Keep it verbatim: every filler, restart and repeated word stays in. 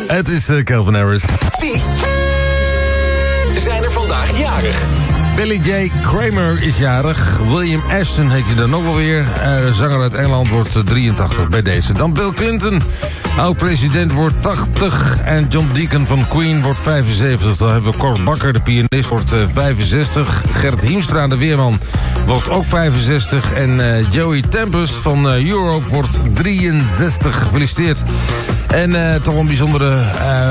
Het is uh, Calvin Harris. Wie zijn er vandaag jarig? Billy J. Kramer is jarig. William Ashton heet hij dan ook wel weer. Uh, zanger uit Engeland wordt drieëntachtig bij deze. Dan Bill Clinton, oud-president, wordt tachtig. En John Deacon van Queen wordt vijfenzeventig. Dan hebben we Cor Bakker, de pianist, wordt uh, vijfenzestig. Gert Hiemstra, de weerman, wordt ook vijfenzestig. En uh, Joey Tempest van uh, Europe wordt drieënzestig. Gefeliciteerd. En uh, toch een bijzondere... Uh,